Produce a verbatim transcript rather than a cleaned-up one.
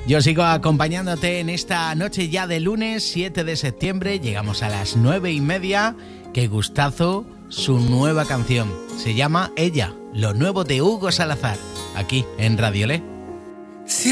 Yo sigo acompañándote en esta noche ya de lunes siete de septiembre. Llegamos a las nueve y media. Qué gustazo, su nueva canción. Se llama Ella, lo nuevo de Hugo Salazar, aquí en Radio Le.